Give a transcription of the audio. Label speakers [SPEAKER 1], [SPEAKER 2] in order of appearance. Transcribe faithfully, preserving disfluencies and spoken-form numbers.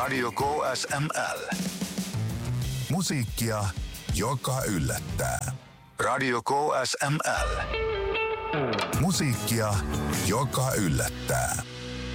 [SPEAKER 1] Radio K S M L. Musiikkia, joka yllättää. Radio K S M L. Musiikkia, joka yllättää.